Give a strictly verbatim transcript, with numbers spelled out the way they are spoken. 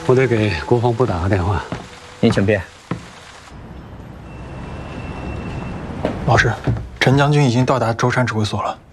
我得给国防部打个电话。 您请便。 老师，陈将军已经到达舟山指挥所了。